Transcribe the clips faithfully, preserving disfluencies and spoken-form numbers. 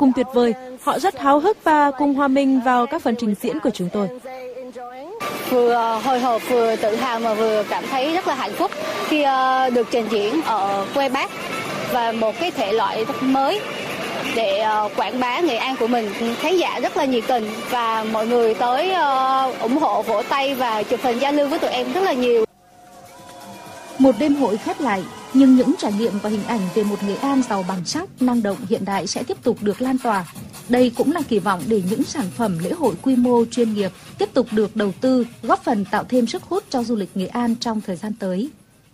cùng tuyệt vời. Họ rất háo hức và cùng hòa mình vào các phần trình diễn của chúng tôi. Vừa hồi hộp, vừa tự hào mà vừa cảm thấy rất là hạnh phúc khi được trình diễn ở quê Bác và một cái thể loại mới để quảng bá Nghệ An của mình. Khán giả rất là nhiệt tình và mọi người tới ủng hộ, vỗ tay và chụp hình giao lưu với tụi em rất là nhiều. Một đêm hội khép lại, nhưng những trải nghiệm và hình ảnh về một Nghệ An giàu bản sắc, năng động, hiện đại sẽ tiếp tục được lan tỏa. Đây cũng là kỳ vọng để những sản phẩm lễ hội quy mô chuyên nghiệp tiếp tục được đầu tư, góp phần tạo thêm sức hút cho du lịch Nghệ An trong thời gian tới.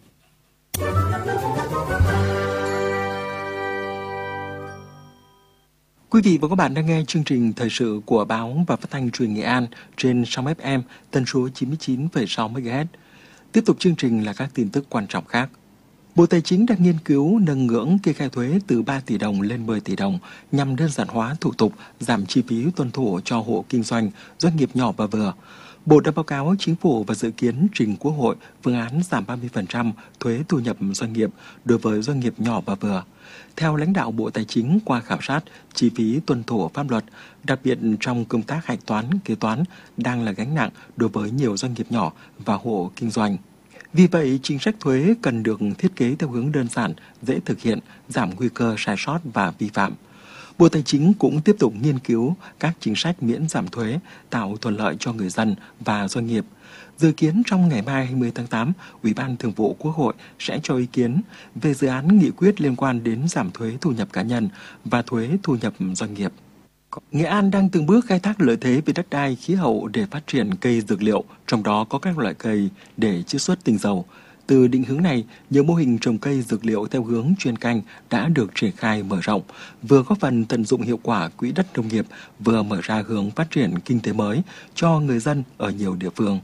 Quý vị và các bạn đang nghe chương trình thời sự của Báo và Phát thanh Truyền hình Nghệ An trên sóng ép em tần số chín mươi chín phẩy sáu mê ga héc. Tiếp tục chương trình là các tin tức quan trọng khác. Bộ Tài chính đang nghiên cứu nâng ngưỡng kê khai thuế từ ba tỷ đồng lên mười tỷ đồng nhằm đơn giản hóa thủ tục, giảm chi phí tuân thủ cho hộ kinh doanh, doanh nghiệp nhỏ và vừa. Bộ đã báo cáo Chính phủ và dự kiến trình Quốc hội phương án giảm ba mươi phần trăm thuế thu nhập doanh nghiệp đối với doanh nghiệp nhỏ và vừa. Theo lãnh đạo Bộ Tài chính, qua khảo sát, chi phí tuân thủ pháp luật, đặc biệt trong công tác hạch toán, kế toán, đang là gánh nặng đối với nhiều doanh nghiệp nhỏ và hộ kinh doanh. Vì vậy, chính sách thuế cần được thiết kế theo hướng đơn giản, dễ thực hiện, giảm nguy cơ sai sót và vi phạm. Bộ Tài chính cũng tiếp tục nghiên cứu các chính sách miễn giảm thuế, tạo thuận lợi cho người dân và doanh nghiệp. Dự kiến trong ngày mai hai mươi tháng tám, Ủy ban Thường vụ Quốc hội sẽ cho ý kiến về dự án nghị quyết liên quan đến giảm thuế thu nhập cá nhân và thuế thu nhập doanh nghiệp. Nghệ An đang từng bước khai thác lợi thế về đất đai, khí hậu để phát triển cây dược liệu, trong đó có các loại cây để chiết xuất tinh dầu. Từ định hướng này, nhiều mô hình trồng cây dược liệu theo hướng chuyên canh đã được triển khai mở rộng, vừa góp phần tận dụng hiệu quả quỹ đất nông nghiệp, vừa mở ra hướng phát triển kinh tế mới cho người dân ở nhiều địa phương.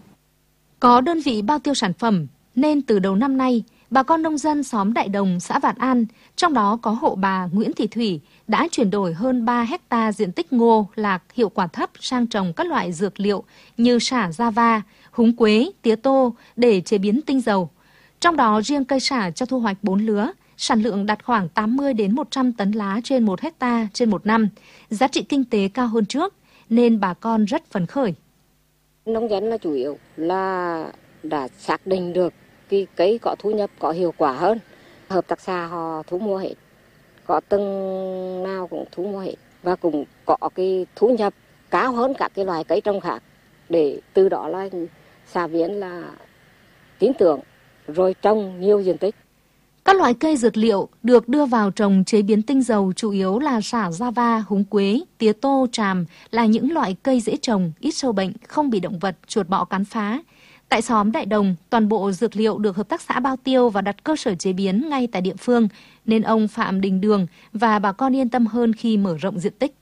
Có đơn vị bao tiêu sản phẩm, nên từ đầu năm nay, bà con nông dân xóm Đại Đồng, xã Vạn An, trong đó có hộ bà Nguyễn Thị Thủy, đã chuyển đổi hơn ba héc ta diện tích ngô, lạc hiệu quả thấp sang trồng các loại dược liệu như sả Java, húng quế, tía tô để chế biến tinh dầu. Trong đó riêng cây sả cho thu hoạch bốn lứa, sản lượng đạt khoảng tám mươi đến một trăm tấn lá trên một héc ta trên một năm, giá trị kinh tế cao hơn trước nên bà con rất phấn khởi. Nông dân là chủ yếu là đã xác định được cái cây có thu nhập có hiệu quả hơn. Hợp tác xã họ thu mua hết, có từng nào cũng thu mua hết và cũng có cái thu nhập cao hơn các cái loài cây trồng khác, để từ đó là xã viên là tin tưởng rồi trồng nhiều diện tích. Các loại cây dược liệu được đưa vào trồng chế biến tinh dầu chủ yếu là sả Java, húng quế, tía tô, tràm là những loại cây dễ trồng, ít sâu bệnh, không bị động vật, chuột bọ cắn phá. Tại xóm Đại Đồng, toàn bộ dược liệu được hợp tác xã bao tiêu và đặt cơ sở chế biến ngay tại địa phương, nên ông Phạm Đình Đường và bà con yên tâm hơn khi mở rộng diện tích.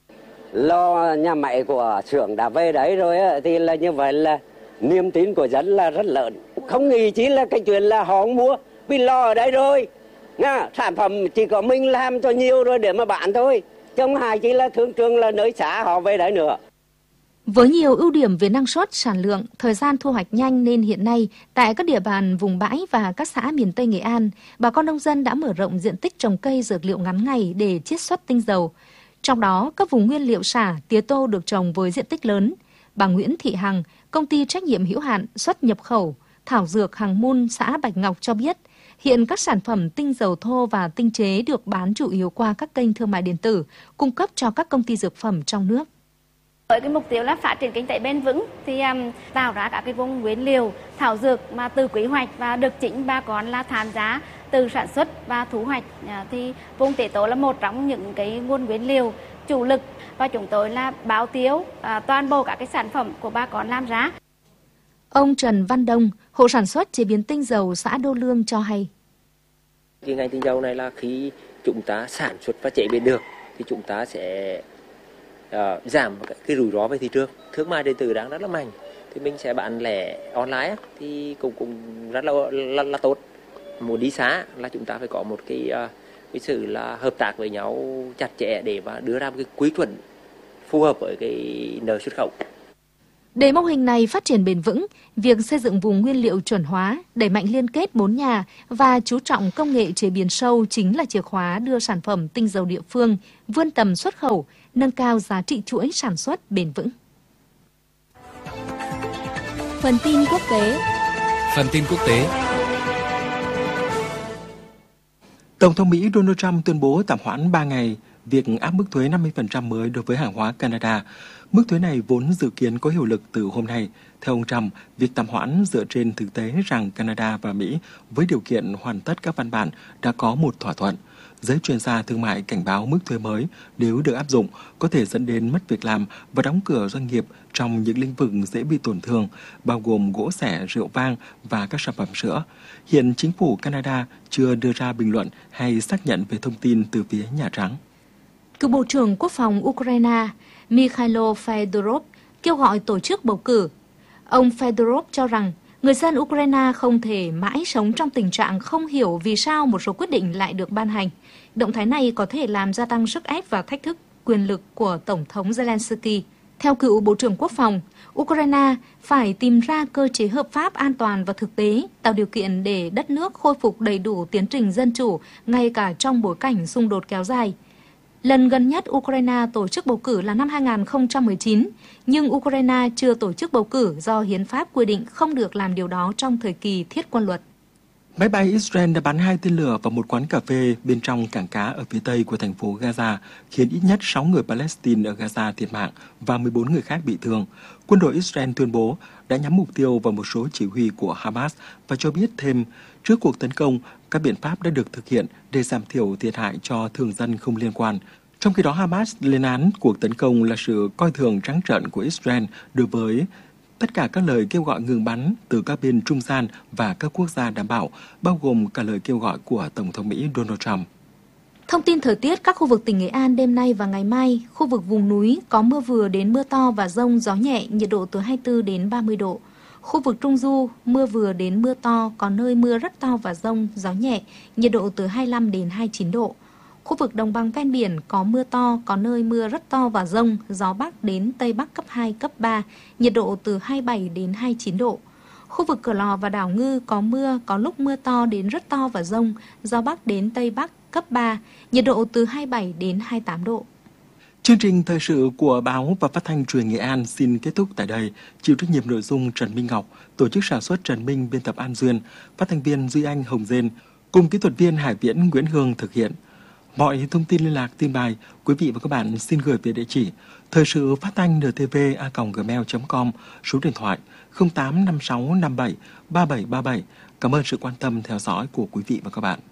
Lo nhà máy của xưởng đã về đấy rồi thì là như vậy là niềm tin của dân là rất lớn. Không nghĩ chỉ là cái chuyện là họ không mua, vì lo ở đây rồi. Nha, sản phẩm chỉ có mình làm cho nhiều rồi để mà bán thôi. Trong hai chỉ là thương trường là nơi xã họ về đấy nữa. Với nhiều ưu điểm về năng suất, sản lượng, thời gian thu hoạch nhanh nên hiện nay tại các địa bàn vùng bãi và các xã miền Tây Nghệ An, bà con nông dân đã mở rộng diện tích trồng cây dược liệu ngắn ngày để chiết xuất tinh dầu. Trong đó, các vùng nguyên liệu sả, tía tô được trồng với diện tích lớn. Bà Nguyễn Thị Hằng, công ty trách nhiệm hữu hạn xuất nhập khẩu thảo dược Hằng Mun, xã Bạch Ngọc cho biết, hiện các sản phẩm tinh dầu thô và tinh chế được bán chủ yếu qua các kênh thương mại điện tử, cung cấp cho các công ty dược phẩm trong nước. Với cái mục tiêu là phát triển kinh tế bền vững thì um, tạo ra các cái vùng nguyên liệu thảo dược mà từ quy hoạch và được chính bà con là tham gia từ sản xuất và thu hoạch, à, thì vùng Tế Tổ là một trong những cái nguồn nguyên liệu chủ lực và chúng tôi là báo tiêu à, toàn bộ các cái sản phẩm của bà con làm ra. Ông Trần Văn Đông, hộ sản xuất chế biến tinh dầu xã Đô Lương cho hay. Cái ngành tinh dầu này là khi chúng ta sản xuất và chế biến được thì chúng ta sẽ uh, giảm cái rủi ro về thị trường. Thương mại điện tử đang rất là mạnh thì mình sẽ bán lẻ online thì cũng cũng rất là là, là tốt. Muốn đi xa là chúng ta phải có một cái uh, cái sự là hợp tác với nhau chặt chẽ để mà đưa ra một cái quy chuẩn phù hợp với cái nợ xuất khẩu. Để mô hình này phát triển bền vững, việc xây dựng vùng nguyên liệu chuẩn hóa, đẩy mạnh liên kết bốn nhà và chú trọng công nghệ chế biến sâu chính là chìa khóa đưa sản phẩm tinh dầu địa phương vươn tầm xuất khẩu, nâng cao giá trị chuỗi sản xuất bền vững. Phần tin quốc tế. Phần tin quốc tế. Tổng thống Mỹ Donald Trump tuyên bố tạm hoãn ba ngày việc áp mức thuế năm mươi phần trăm mới đối với hàng hóa Canada. Mức thuế này vốn dự kiến có hiệu lực từ hôm nay. Theo ông Trump, việc tạm hoãn dựa trên thực tế rằng Canada và Mỹ với điều kiện hoàn tất các văn bản đã có một thỏa thuận. Giới chuyên gia thương mại cảnh báo mức thuế mới nếu được áp dụng có thể dẫn đến mất việc làm và đóng cửa doanh nghiệp trong những lĩnh vực dễ bị tổn thương, bao gồm gỗ xẻ, rượu vang và các sản phẩm sữa. Hiện chính phủ Canada chưa đưa ra bình luận hay xác nhận về thông tin từ phía Nhà Trắng. Cựu Bộ trưởng Quốc phòng Ukraine Mikhailo Fedorov kêu gọi tổ chức bầu cử. Ông Fedorov cho rằng người dân Ukraine không thể mãi sống trong tình trạng không hiểu vì sao một số quyết định lại được ban hành. Động thái này có thể làm gia tăng sức ép và thách thức quyền lực của Tổng thống Zelensky. Theo cựu Bộ trưởng Quốc phòng, Ukraine phải tìm ra cơ chế hợp pháp, an toàn và thực tế, tạo điều kiện để đất nước khôi phục đầy đủ tiến trình dân chủ, ngay cả trong bối cảnh xung đột kéo dài. Lần gần nhất Ukraine tổ chức bầu cử là năm hai nghìn không trăm mười chín, nhưng Ukraine chưa tổ chức bầu cử do hiến pháp quy định không được làm điều đó trong thời kỳ thiết quân luật. Máy bay Israel đã bắn hai tên lửa vào một quán cà phê bên trong cảng cá ở phía tây của thành phố Gaza, khiến ít nhất sáu người Palestine ở Gaza thiệt mạng và mười bốn người khác bị thương. Quân đội Israel tuyên bố đã nhắm mục tiêu vào một số chỉ huy của Hamas và cho biết thêm, trước cuộc tấn công, các biện pháp đã được thực hiện để giảm thiểu thiệt hại cho thường dân không liên quan. Trong khi đó, Hamas lên án cuộc tấn công là sự coi thường trắng trợn của Israel đối với tất cả các lời kêu gọi ngừng bắn từ các bên trung gian và các quốc gia đảm bảo, bao gồm cả lời kêu gọi của Tổng thống Mỹ Donald Trump. Thông tin thời tiết các khu vực tỉnh Nghệ An đêm nay và ngày mai, khu vực vùng núi có mưa vừa đến mưa to và dông, gió nhẹ, nhiệt độ từ hai mươi tư đến ba mươi độ. Khu vực Trung Du, mưa vừa đến mưa to, có nơi mưa rất to và dông, gió nhẹ, nhiệt độ từ hai mươi lăm đến hai mươi chín độ. Khu vực đồng bằng ven biển có mưa to, có nơi mưa rất to và dông, gió Bắc đến Tây Bắc cấp hai, cấp ba, nhiệt độ từ hai mươi bảy đến hai mươi chín độ. Khu vực Cửa Lò và đảo Ngư có mưa, có lúc mưa to đến rất to và dông, gió Bắc đến Tây Bắc cấp ba, nhiệt độ từ hai mươi bảy đến hai mươi tám độ. Chương trình thời sự của Báo và Phát thanh Truyền Nghệ An xin kết thúc tại đây. Chịu trách nhiệm nội dung Trần Minh Ngọc, tổ chức sản xuất Trần Minh, biên tập An Duyên, phát thanh viên Duy Anh, Hồng Dên, cùng kỹ thuật viên Hải Viễn, Nguyễn Hương thực hiện. Mọi thông tin liên lạc, tin bài, quý vị và các bạn xin gửi về địa chỉ thời sự phát thanh en tê vê a còng gmail chấm com, số điện thoại không tám năm sáu năm bảy ba bảy ba bảy. Cảm ơn sự quan tâm theo dõi của quý vị và các bạn.